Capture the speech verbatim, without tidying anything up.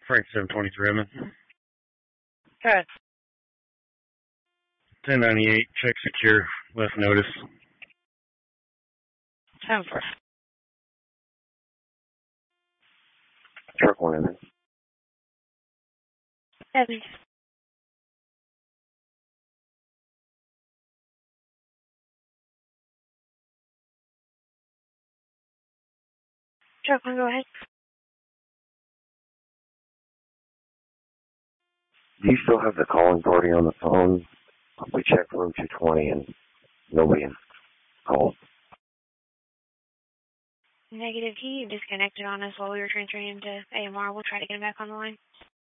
Frank seven twenty-three, I'm in. Good. ten ninety-eight, check secure, left notice. ten four. Truck one in there. Seven. Truck one, go ahead. Do you still have the calling party on the phone? We checked room two twenty and nobody called. Negative. He disconnected on us while we were transferring him to A M R. We'll try to get him back on the line.